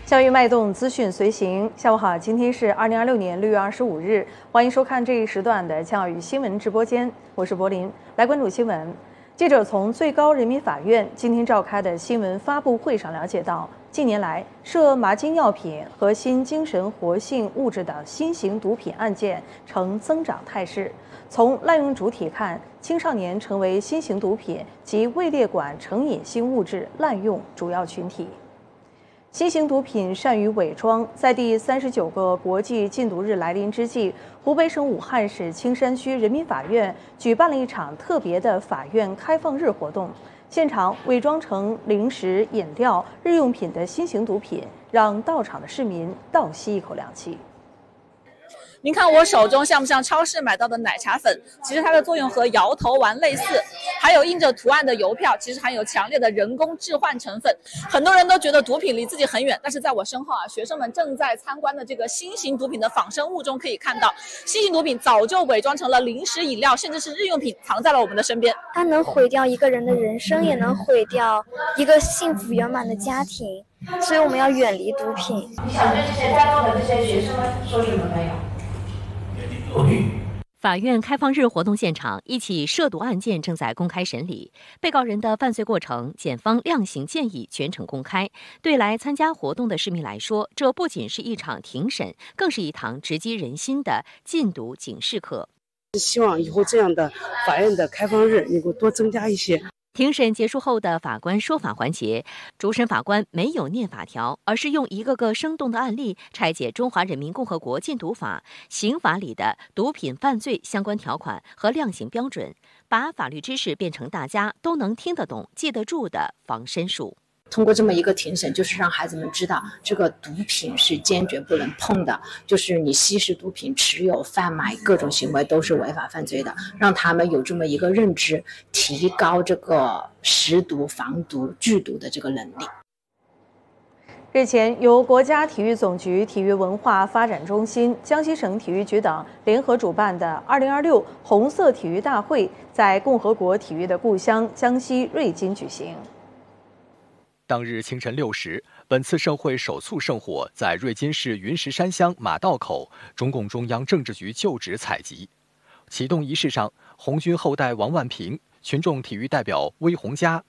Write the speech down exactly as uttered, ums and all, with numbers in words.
教育脉动，资讯随行。下午好，今天是二零二六年六月二十五日，欢迎收看这一时段的教育新闻直播间，我是柏林。来关注新闻。记者从最高人民法院今天召开的新闻发布会上了解到，近年来涉麻精药品和新精神活性物质的新型毒品案件呈增长态势。从滥用主体看，青少年成为新型毒品及未列管成瘾性物质滥用主要群体。新型毒品善于伪装，在第三十九个国际禁毒日来临之际，湖北省武汉市青山区人民法院举办了一场特别的法院开放日活动。现场伪装成零食、饮料、日用品的新型毒品，让到场的市民倒吸一口凉气。 您看我手中像不像超市买到的奶茶粉？其实它的作用和摇头丸类似。还有印着图案的邮票，其实含有强烈的人工致幻成分。很多人都觉得毒品离自己很远，但是在我身后啊，学生们正在参观的这个新型毒品的仿生物中可以看到，新型毒品早就伪装成了零食、饮料，甚至是日用品，藏在了我们的身边。 它能毁掉一个人的人生，也能毁掉一个幸福圆满的家庭，所以我们要远离毒品。 你想对这些在座的这些学生们说什么没有？ 法院开放日活动现场，一起涉毒案件正在公开审理。被告人的犯罪过程，检方量刑建议全程公开。对来参加活动的市民来说，这不仅是一场庭审，更是一堂直击人心的禁毒警示课。 希望以后这样的法院的开放日能够多增加一些。 庭审结束后的法官说法环节，主审法官没有念法条，而是用一个个生动的案例拆解《中华人民共和国禁毒法》、刑法里的毒品犯罪相关条款和量刑标准，把法律知识变成大家都能听得懂、记得住的防身术。 通过这么一个庭审，就是让孩子们知道这个毒品是坚决不能碰的，就是你吸食毒品、持有、贩卖各种行为都是违法犯罪的，让他们有这么一个认知，提高这个识毒、防毒、拒毒的这个能力。 日前，由国家体育总局体育文化发展中心、江西省体育局等联合主办的二零二六红色体育大会在共和国体育的故乡江西瑞金举行。 当日清晨六时，本次盛会首簇圣火在瑞金市云石山乡马道口中共中央政治局旧址采集。启动仪式上，红军后代王万平、群众体育代表魏洪佳、